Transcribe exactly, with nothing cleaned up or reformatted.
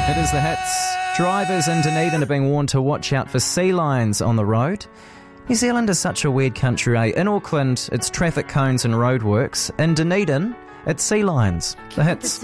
It is the hits. Drivers in Dunedin are being warned to watch out for sea lions on the road. New Zealand is such a weird country, eh? In Auckland, it's traffic cones and roadworks. In Dunedin, it's sea lions. The hits.